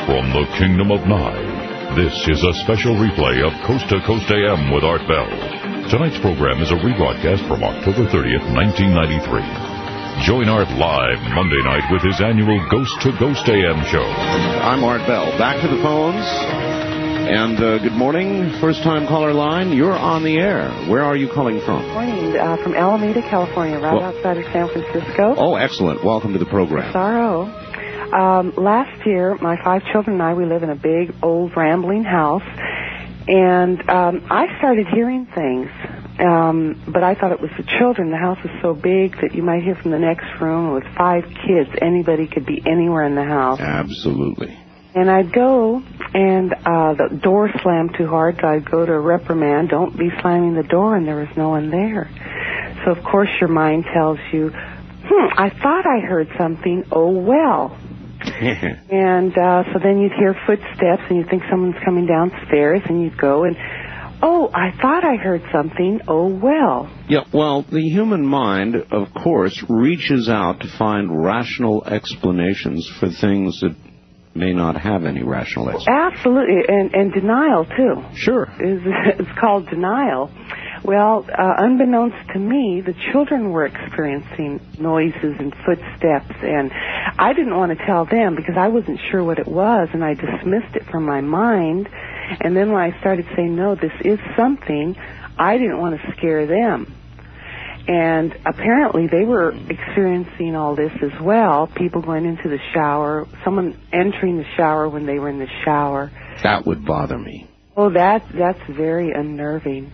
from the Kingdom of Nye. This is a special replay of Coast to Coast AM with Art Bell. Tonight's program is a rebroadcast from October 30th, 1993. Join Art live Monday night with his annual Ghost to Ghost AM show. I'm Art Bell. Back to the phones. And good morning, first-time caller line. You're on the air. Where are you calling from? Good morning, from Alameda, California, outside of San Francisco. Oh, excellent. Welcome to the program. Sorrow. Last year, my 5 children and I, we live in a big, old, rambling house, and I started hearing things, but I thought it was the children. The house is so big that you might hear from the next room. With 5 kids, anybody could be anywhere in the house. Absolutely. And I'd go, and the door slammed too hard, so I'd go to reprimand, don't be slamming the door, and there was no one there. So, of course, your mind tells you, I thought I heard something, oh, well. And so then you'd hear footsteps, and you'd think someone's coming downstairs, and you'd go, and, oh, I thought I heard something, oh, well. Yeah, well, the human mind, of course, reaches out to find rational explanations for things that may not have any rational explanation. Absolutely, and denial, too. Sure. It's called denial. Well, unbeknownst to me, the children were experiencing noises and footsteps, and I didn't want to tell them because I wasn't sure what it was, and I dismissed it from my mind. And then when I started saying, no, this is something, I didn't want to scare them. And apparently they were experiencing all this as well, people going into the shower, someone entering the shower when they were in the shower. That would bother me. Oh, that's very unnerving.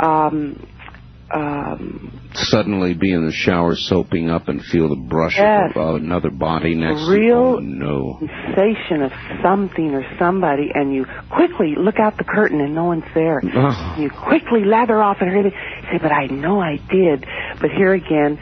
Suddenly be in the shower soaping up and feel the brush of another body next to you. Real no sensation of something or somebody, and you quickly look out the curtain and no one's there. Oh. You quickly lather off and hurry. Say, but I know I did. But here again,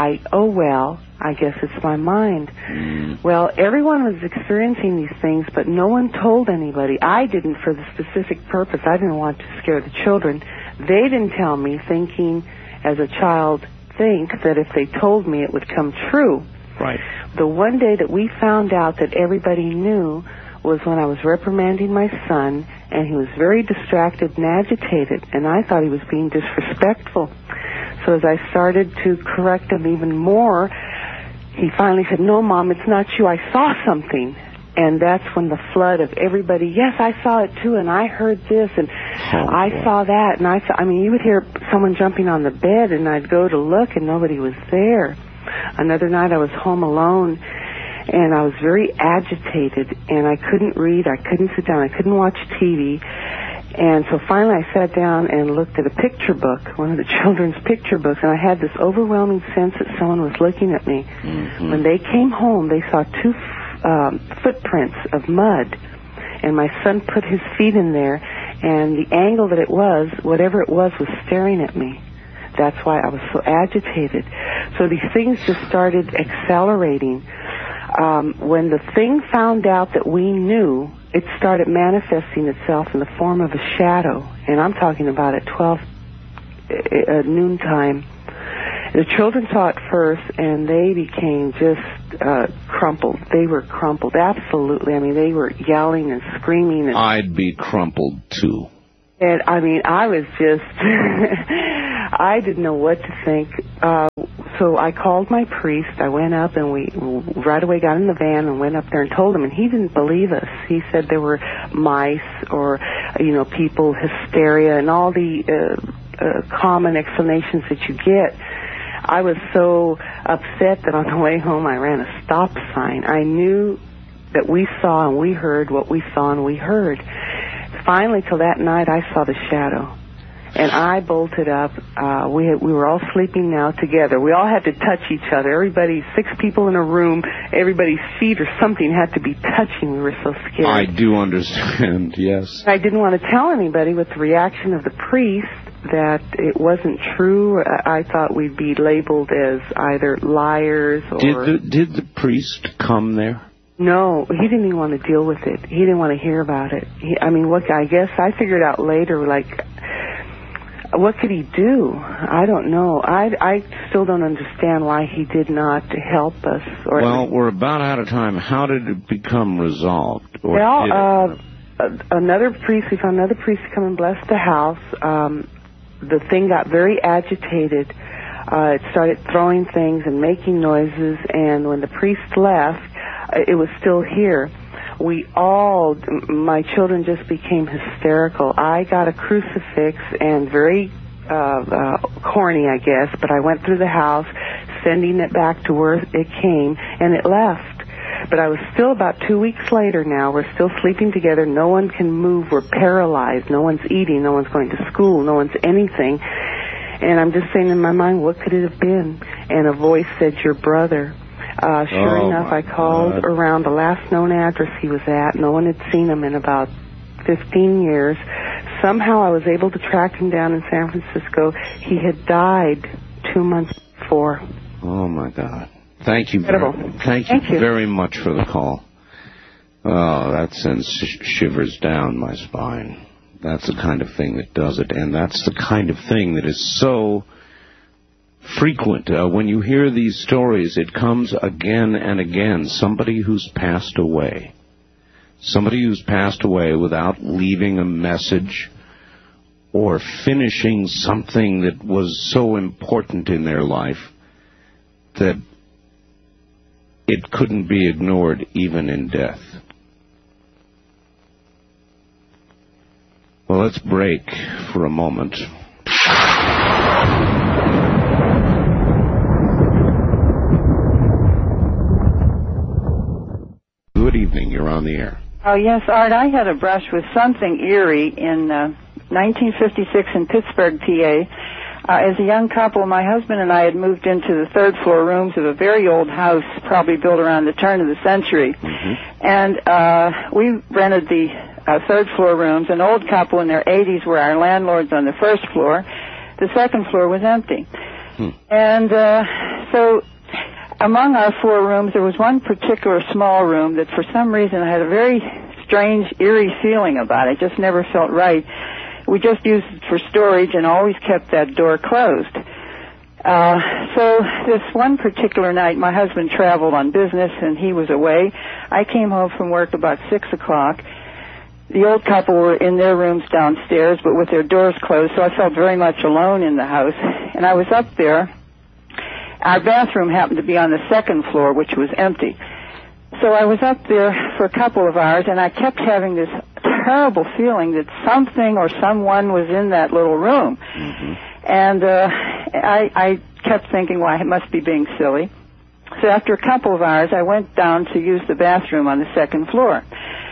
I guess it's my mind. Well, everyone was experiencing these things, but no one told anybody. I didn't for the specific purpose. I didn't want to scare the children. They didn't tell me, thinking, as a child, that if they told me it would come true. Right. The one day that we found out that everybody knew was when I was reprimanding my son, and he was very distracted and agitated, and I thought he was being disrespectful. So as I started to correct him even more, he finally said, no, Mom, it's not you. I saw something. And that's when the flood of everybody, yes, I saw it too, and I heard this, and I saw that, and you would hear someone jumping on the bed, and I'd go to look, and nobody was there. Another night I was home alone, and I was very agitated, and I couldn't read, I couldn't sit down, I couldn't watch TV. And so finally I sat down and looked at a picture book, one of the children's picture books, and I had this overwhelming sense that someone was looking at me. Mm-hmm. When they came home, they saw 2 footprints of mud, and my son put his feet in there, and the angle that it was, whatever it was staring at me. That's why I was so agitated. So these things just started accelerating. When the thing found out that we knew, it started manifesting itself in the form of a shadow, and I'm talking about at noontime. The children saw it first, and they became just crumpled. They were crumpled, absolutely. They were yelling and screaming. And I'd be crumpled, too. And, I was just... I didn't know what to think. So I called my priest. I went up, and we right away got in the van and went up there and told him, and he didn't believe us. He said there were mice or, people, hysteria, and all the common explanations that you get. I was so upset that on the way home I ran a stop sign. I knew that we saw and we heard what we saw and we heard. Finally, till that night, I saw the shadow. And I bolted up. We were all sleeping now together. We all had to touch each other. Everybody, 6 people in a room, everybody's feet or something had to be touching. We were so scared. I do understand, yes. I didn't want to tell anybody with the reaction of the priest that it wasn't true. I thought we'd be labeled as either liars or... Did the priest come there? No, he didn't even want to deal with it. He didn't want to hear about it. I guess I figured out later, what could he do? I don't know. I still don't understand why he did not help us. Well, we're about out of time. How did it become resolved? We found another priest to come and bless the house. The thing got very agitated. It started throwing things and making noises, and when the priest left, it was still here. My children just became hysterical. I got a crucifix, and very corny, I guess, but I went through the house, sending it back to where it came, and it left. But I was still about 2 weeks later now. We're still sleeping together. No one can move. We're paralyzed. No one's eating. No one's going to school. No one's anything. And I'm just saying in my mind, what could it have been? And a voice said, your brother. Sure enough, I called around the last known address he was at. No one had seen him in about 15 years. Somehow I was able to track him down in San Francisco. He had died 2 months before. Oh, my God. Thank you. Incredible. Thank you very much for the call. Oh, that sends shivers down my spine. That's the kind of thing that does it, and that's the kind of thing that is so frequent. When you hear these stories, it comes again and again. Somebody who's passed away. Somebody who's passed away without leaving a message or finishing something that was so important in their life that it couldn't be ignored even in death. Well, let's break for a moment. Good evening. You're on the air. Oh, yes, Art. I had a brush with something eerie in 1956 in Pittsburgh, PA. As a young couple, my husband and I had moved into the third-floor rooms of a very old house, probably built around the turn of the century. Mm-hmm. And we rented the third-floor rooms. An old couple in their 80s were our landlords on the first floor. The second floor was empty. And so among our 4 rooms, there was one particular small room that for some reason had a very strange, eerie feeling about it. It just never felt right. We just used it for storage and always kept that door closed. So this one particular night, my husband traveled on business and he was away. I came home from work about 6 o'clock. The old couple were in their rooms downstairs, but with their doors closed, so I felt very much alone in the house. And I was up there. Our bathroom happened to be on the second floor, which was empty. So I was up there for a couple of hours, and I kept having this terrible feeling that something or someone was in that little room. Mm-hmm. And I kept thinking, well, I must be being silly. So after a couple of hours, I went down to use the bathroom on the second floor.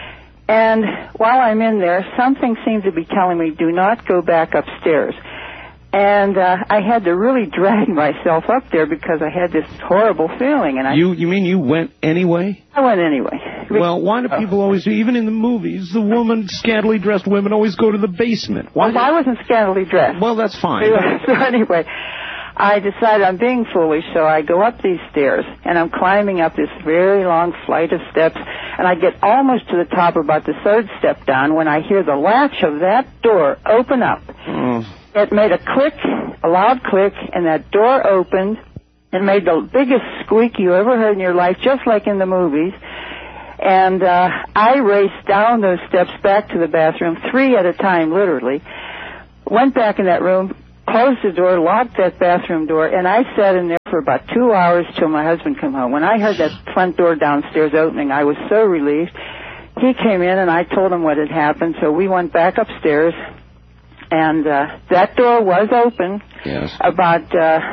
And while I'm in there, something seemed to be telling me, do not go back upstairs. And I had to really drag myself up there because I had this horrible feeling. And You mean you went anyway? I went anyway. Well, why do people always do, even in the movies, the scantily dressed women always go to the basement? Well, I wasn't scantily dressed. Well, that's fine. So anyway, I decided I'm being foolish, so I go up these stairs, and I'm climbing up this very long flight of steps, and I get almost to the top, about the third step down, when I hear the latch of that door open up. It made a click, a loud click, and that door opened. It made the biggest squeak you ever heard in your life, just like in the movies. And I raced down those steps back to the bathroom, 3 at a time, literally. Went back in that room, closed the door, locked that bathroom door, and I sat in there for about 2 hours till my husband came home. When I heard that front door downstairs opening, I was so relieved. He came in, and I told him what had happened, so we went back upstairs. And that door was open, yes, about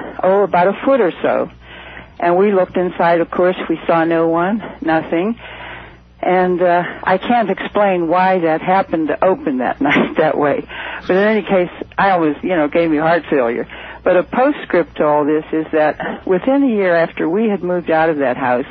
a foot or so. And we looked inside, of course. We saw no one, nothing. And I can't explain why that happened to open that night that way. But in any case, I always, gave me heart failure. But a postscript to all this is that within a year after we had moved out of that house,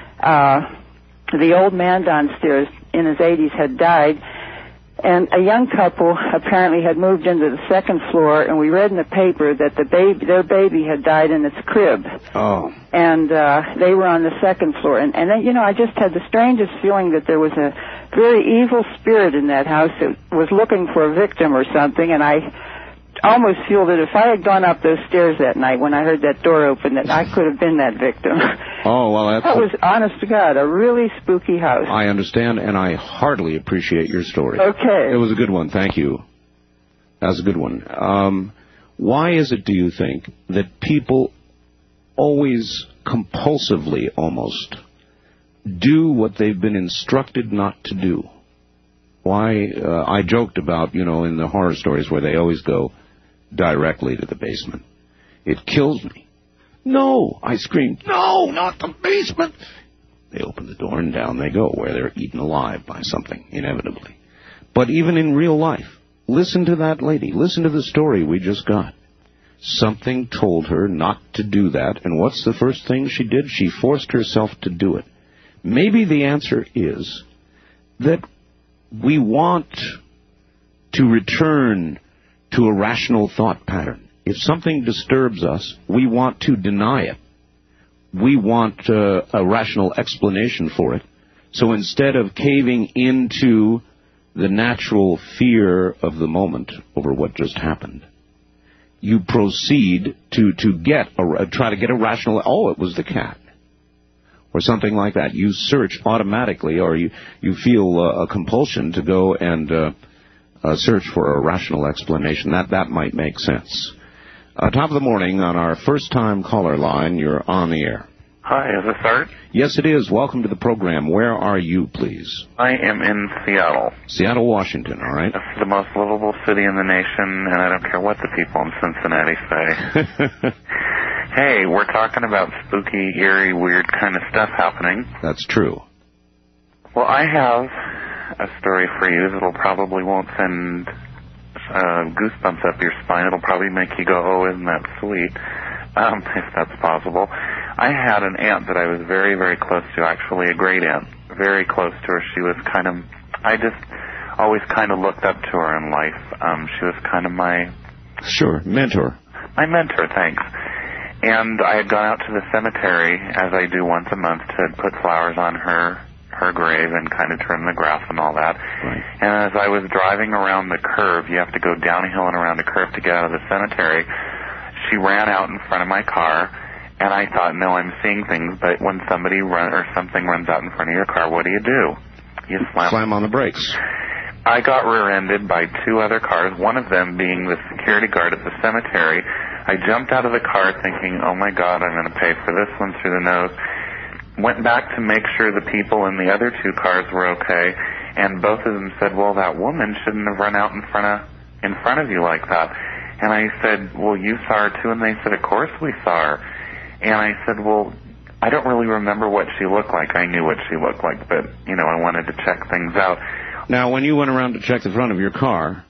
the old man downstairs in his 80s had died. And a young couple apparently had moved into the second floor, and we read in the paper that their baby had died in its crib. Oh. And they were on the second floor. And I just had the strangest feeling that there was a very evil spirit in that house that was looking for a victim or something, and I almost feel that if I had gone up those stairs that night when I heard that door open, that I could have been that victim. Oh, well, that was, honest to God, a really spooky house. I understand, and I heartily appreciate your story. Okay. It was a good one. Thank you. That was a good one. Why is it, do you think, that people always, compulsively almost, do what they've been instructed not to do? Why, I joked about, in the horror stories where they always go directly to the basement. It kills me. No, I screamed, no, not the basement. They open the door and down they go, where they're eaten alive by something, inevitably. But even in real life, listen to that lady. Listen to the story we just got. Something told her not to do that, and what's the first thing she did? She forced herself to do it. Maybe the answer is that we want to return to a rational thought pattern. If something disturbs us, we want to deny it. We want a rational explanation for it. So instead of caving into the natural fear of the moment over what just happened, you proceed to try to get a rational, oh, it was the cat, or something like that. You search automatically, or you feel a compulsion to go and search for a rational explanation. That might make sense. Top of the morning on our first-time caller line. You're on the air. Hi, is this Art? Yes, it is. Welcome to the program. Where are you, please? I am in Seattle. Seattle, Washington, all right. It's the most livable city in the nation, and I don't care what the people in Cincinnati say. Hey, we're talking about spooky, eerie, weird kind of stuff happening. That's true. Well, I have a story for you that'll probably won't send goosebumps up your spine. It'll probably make you go, oh, isn't that sweet, if that's possible. I had an aunt that I was very, very close to, actually a great aunt, very close to her. She was I just always kind of looked up to her in life. She was kind of my... Sure, mentor. My mentor, thanks. And I had gone out to the cemetery, as I do once a month, to put flowers on her grave and kind of trim the grass and all that. Right. And as I was driving around the curve, you have to go down a hill and around a curve to get out of the cemetery, she ran out in front of my car, and I thought, no, I'm seeing things, but when somebody something runs out in front of your car, what do? You slam on the brakes. I got rear-ended by two other cars, one of them being the security guard at the cemetery. I jumped out of the car thinking, oh my God, I'm going to pay for this one through the nose. Went back to make sure the people in the other two cars were okay, and both of them said, well, that woman shouldn't have run out in front of you like that. And I said, well, you saw her too? And they said, of course we saw her. And I said, well, I don't really remember what she looked like. I knew what she looked like, but, I wanted to check things out. Now, when you went around to check the front of your car,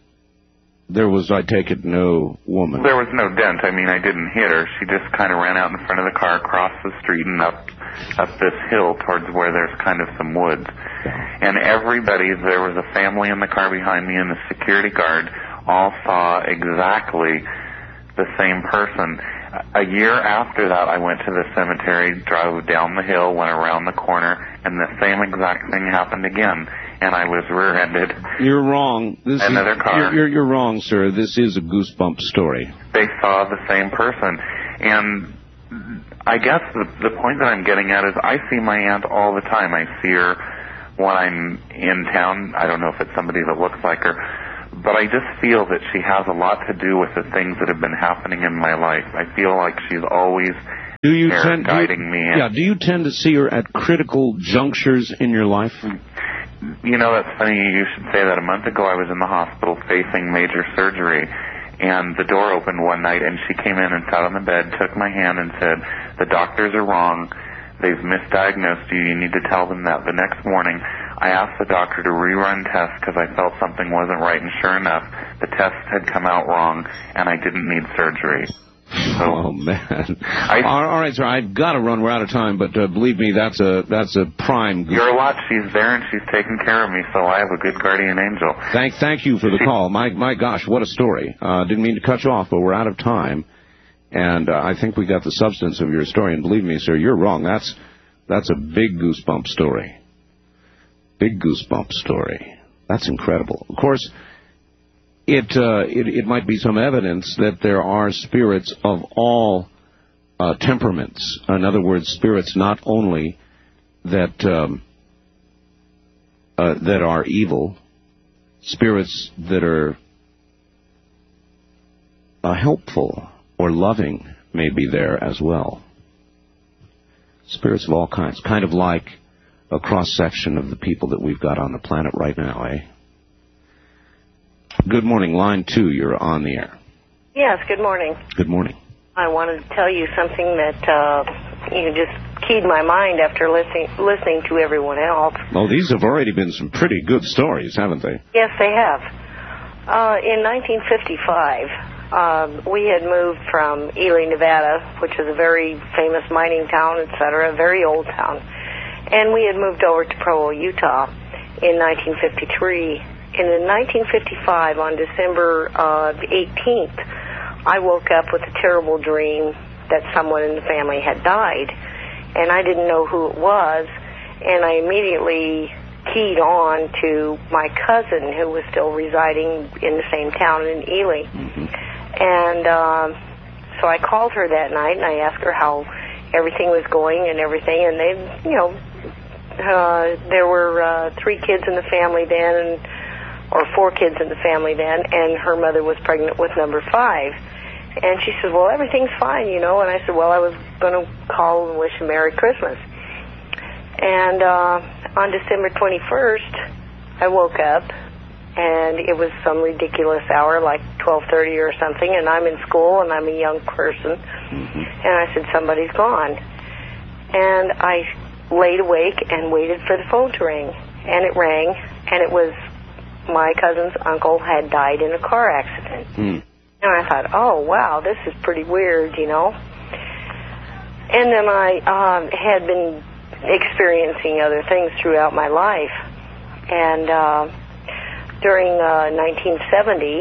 there was, I take it, no woman. There was no dent. I mean, I didn't hit her. She just kind of ran out in front of the car, across the street, and up this hill towards where there's kind of some woods. And there was a family in the car behind me and the security guard all saw exactly the same person. A year after that, I went to the cemetery, drove down the hill, went around the corner, and the same exact thing happened again. And I was rear-ended. You're wrong. Another car. You're wrong, sir. This is a goosebump story. They saw the same person. And I guess the point that I'm getting at is I see my aunt all the time. I see her when I'm in town. I don't know if it's somebody that looks like her. But I just feel that she has a lot to do with the things that have been happening in my life. I feel like she's always guiding me. Yeah, do you tend to see her at critical junctures in your life? That's funny you should say that. A month ago I was in the hospital facing major surgery, and the door opened one night, and she came in and sat on the bed, took my hand, and said, the doctors are wrong. They've misdiagnosed you. You need to tell them that. The next morning, I asked the doctor to rerun tests because I felt something wasn't right, and sure enough, the tests had come out wrong, and I didn't need surgery. So, oh, man. All right, sir, I've got to run. We're out of time, but believe me, that's a prime... You're a lot. She's there, and she's taking care of me, so I have a good guardian angel. Thank you for the call. My gosh, what a story. Didn't mean to cut you off, but we're out of time. And I think we got the substance of your story. And believe me, sir, you're wrong. That's a big goosebump story. Big goosebump story. That's incredible. Of course, it might be some evidence that there are spirits of all temperaments. In other words, spirits not only that are evil, spirits that are helpful or loving may be there as well. Spirits of all kinds, kind of like a cross-section of the people that we've got on the planet right now, eh? Good morning, line 2, you're on the air. Yes, good morning. Good morning. I wanted to tell you something that just keyed my mind after listening to everyone else. Well, these have already been some pretty good stories, haven't they? Yes, they have. In 1955, we had moved from Ely, Nevada, which is a very famous mining town, etc., a very old town, and we had moved over to Provo, Utah in 1953. And in 1955, on December 18th, I woke up with a terrible dream that someone in the family had died, and I didn't know who it was, and I immediately keyed on to my cousin who was still residing in the same town in Ely. Mm-hmm. And so I called her that night, and I asked her how everything was going and everything, and there were 3 kids in the family then, or 4 kids in the family then, and her mother was pregnant with number 5. And she said, well, everything's fine, and I said, well, I was going to call and wish a Merry Christmas. And on December 21st, I woke up, and it was some ridiculous hour, like 12:30 or something, and I'm in school, and I'm a young person, and I said, somebody's gone. And I laid awake and waited for the phone to ring, and it rang, and it was my cousin's uncle had died in a car accident. And I thought, oh, wow, this is pretty weird, And then I had been experiencing other things throughout my life. And during 1970,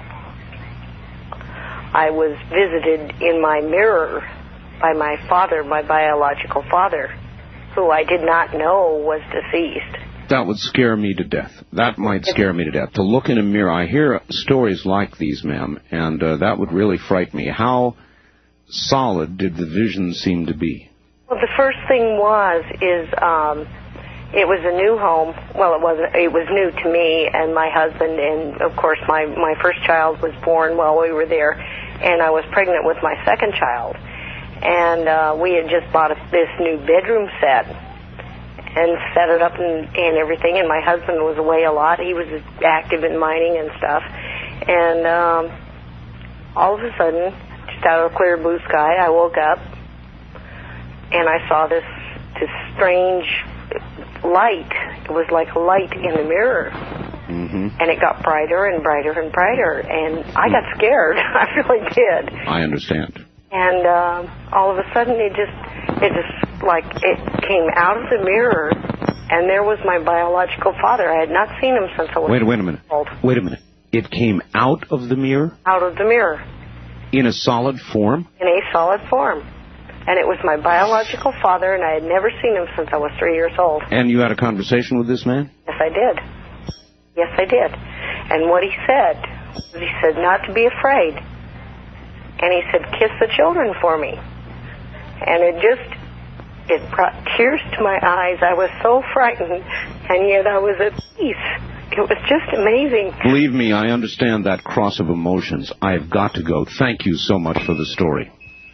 I was visited in my mirror by my father, my biological father, who I did not know was deceased. That would scare me to death. That might scare me to death. To look in a mirror, I hear stories like these, ma'am, and that would really frighten me. How solid did the vision seem to be? Well, the first thing is it was a new home. Well, it was new to me and my husband, and of course my first child was born while we were there, and I was pregnant with my second child. And we had just bought this new bedroom set and set it up and everything, and my husband was away a lot. He was active in mining and stuff. And all of a sudden, just out of a clear blue sky, I woke up, and I saw this strange light. It was like a light in the mirror. And it got brighter and brighter and brighter, and I got scared. I really did. I understand. And all of a sudden, it just like it came out of the mirror, and there was my biological father. I had not seen him since I was Wait a minute. old. Wait a minute. It came out of the mirror? Out of the mirror. In a solid form? In a solid form. And it was my biological father, and I had never seen him since I was 3 years old. And you had a conversation with this man? Yes, I did. Yes, I did. And what he said not to be afraid. And he said, kiss the children for me. And it brought tears to my eyes. I was so frightened, and yet I was at peace. It was just amazing. Believe me, I understand that cross of emotions. I've got to go. Thank you so much for the story.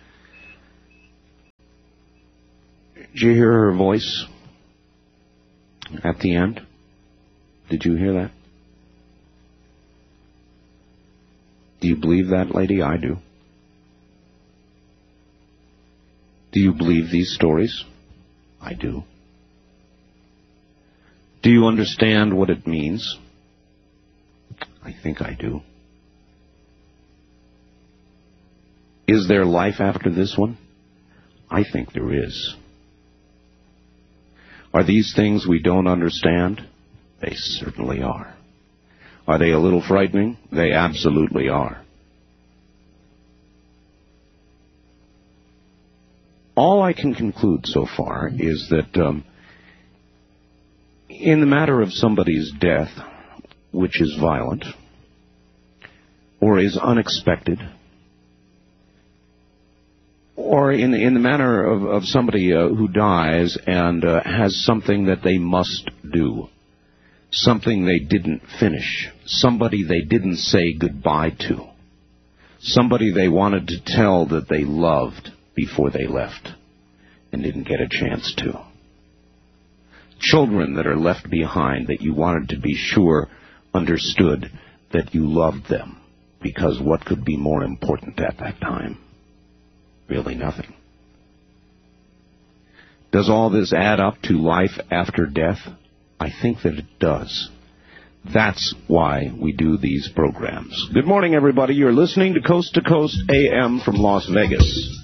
Did you hear her voice at the end? Did you hear that? Do you believe that, lady? I do. Do you believe these stories? I do. Do you understand what it means? I think I do. Is there life after this one? I think there is. Are these things we don't understand? They certainly are. Are they a little frightening? They absolutely are. All I can conclude so far is that in the matter of somebody's death, which is violent, or is unexpected, or in the manner of somebody who dies and has something that they must do, something they didn't finish, somebody they didn't say goodbye to, somebody they wanted to tell that they loved before they left and didn't get a chance to. Children that are left behind that you wanted to be sure understood that you loved them, because what could be more important at that time? Really nothing. Does all this add up to life after death? I think that it does. That's why we do these programs. Good morning, everybody. You're listening to Coast AM from Las Vegas.